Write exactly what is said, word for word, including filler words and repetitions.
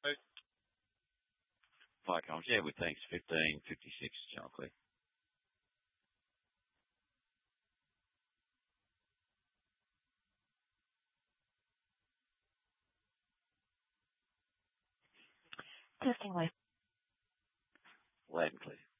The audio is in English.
Hi, Collins. Yeah, with thanks. fifteen fifty-six, Channel Clear. Testing live. Loud and clear.